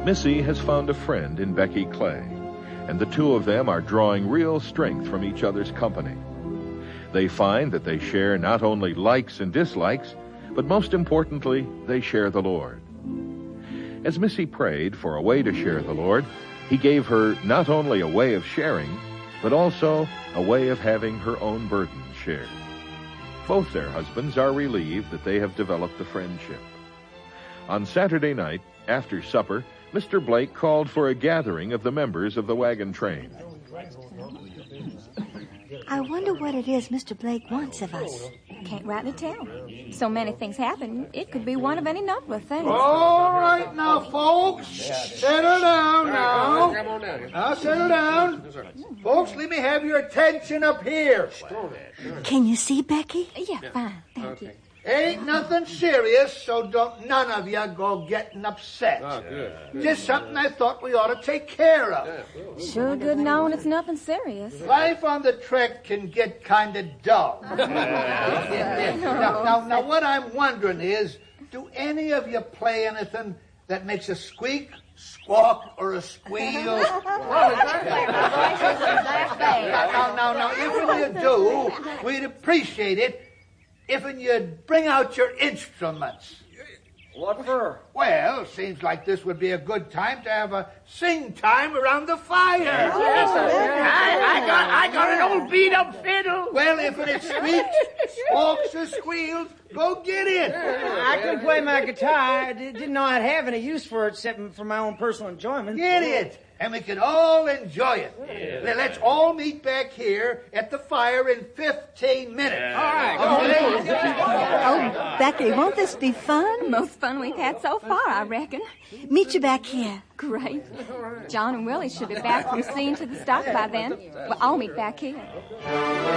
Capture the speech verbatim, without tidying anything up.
Missy has found a friend in Becky Clay, and the two of them are drawing real strength from each other's company. They find that they share not only likes and dislikes, but most importantly, they share the Lord. As Missy prayed for a way to share the Lord, he gave her not only a way of sharing, but also a way of having her own burdens shared. Both their husbands are relieved that they have developed a friendship. On Saturday night, after supper, Mister Blake called for a gathering of the members of the wagon train. I wonder what it is Mister Blake wants of us. Can't rightly tell. So many things happen, it could be one of any number of things. All right now, folks. Settle down now. Now, settle down. Folks, let me have your attention up here. Can you see Becky? Yeah, fine. Thank you. Ain't nothing serious, so don't none of you go getting upset. Oh, good. Just something I thought we ought to take care of. Sure good knowing it's nothing serious. Life on the trek can get kind of dull. now, now, now, what I'm wondering is, do any of you play anything that makes a squeak, squawk, or a squeal? now, now, now, now, if you do, we'd appreciate it if you'd bring out your instruments. What for? Well, seems like this would be a good time to have a sing time around the fire. Yes, I, I got I got an old beat-up fiddle. Well, if it squeaks, squawks, or squeals, go get it. I couldn't play my guitar. I di- didn't know I'd have any use for it except for my own personal enjoyment. Get it, and we can all enjoy it. Yeah. Let's all meet back here at the fire in fifteen minutes. All right. Okay? Oh, Becky, won't this be fun? Most fun we've had so far, I reckon. Meet you back here. Great. John and Willie should be back from seeing to the stock by then. Well, I'll meet back here.